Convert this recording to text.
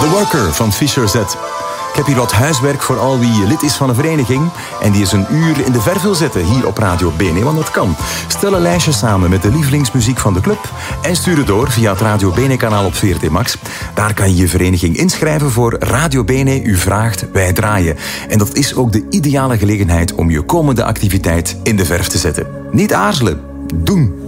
The Worker van Fisher Z. Ik heb hier wat huiswerk voor al wie lid is van een vereniging en die eens een uur in de verf wil zetten hier op Radio Bene, want dat kan. Stel een lijstje samen met de lievelingsmuziek van de club en stuur het door via het Radio Bene kanaal op VRT Max. Daar kan je je vereniging inschrijven voor Radio Bene. U vraagt, wij draaien. En dat is ook de ideale gelegenheid om je komende activiteit in de verf te zetten. Niet aarzelen, doen.